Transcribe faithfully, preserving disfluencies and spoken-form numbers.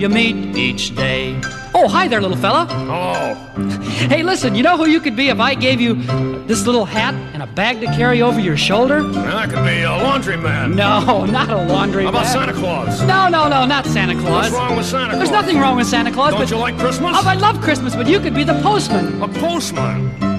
you meet each day. Oh, hi there, little fella. Oh. Hey, listen, you know who you could be if I gave you this little hat and a bag to carry over your shoulder? Now, that could be a laundryman. No, not a laundry How about man. Santa Claus? No, no, no, not Santa Claus. What's wrong with Santa Claus? There's nothing wrong with Santa Claus. Don't but... you like Christmas? Oh, I love Christmas, but you could be the postman. A postman?